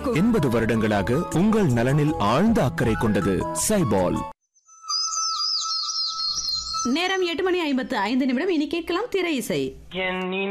80 வருடங்களாக உங்கள் நலனில் ஆழ்ந்த அக்கறை கொண்டது சைபால். நேரம் 8:55 இனி கேட்கலாம் திரை இசை.